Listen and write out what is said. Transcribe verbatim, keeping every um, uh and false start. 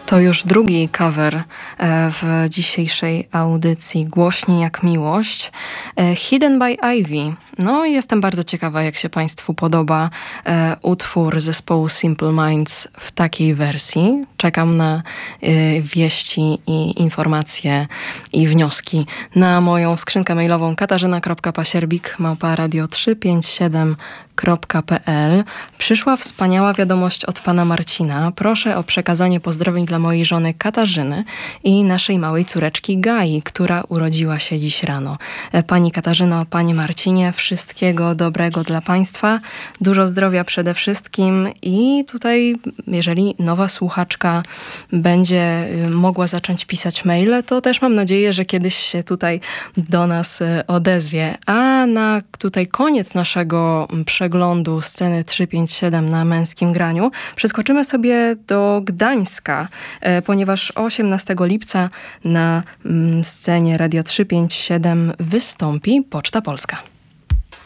To już drugi cover w dzisiejszej audycji Głośniej jak miłość. Hidden by Ivy. No i jestem bardzo ciekawa, jak się Państwu podoba utwór zespołu Simple Minds w takiej wersji. Czekam na wieści i informacje i wnioski na moją skrzynkę mailową katarzyna kropka pasierbik małpa radio trzysta pięćdziesiąt siedem kropka p l. Przyszła wspaniała wiadomość od pana Marcina. Proszę o przekazanie pozdrowień dla mojej żony Katarzyny i naszej małej córeczki Gai, która urodziła się dziś rano. Pani Katarzyno, panie Marcinie, wszystkiego dobrego dla państwa. Dużo zdrowia przede wszystkim i tutaj, jeżeli nowa słuchaczka będzie mogła zacząć pisać maile, to też mam nadzieję, że kiedyś się tutaj do nas odezwie. A na tutaj koniec naszego przeglądu sceny trzysta pięćdziesiąt siedem na męskim graniu przeskoczymy sobie do Gdańska, ponieważ osiemnastego lipca na scenie Radia trzysta pięćdziesiąt siedem wystąpi Poczta Polska.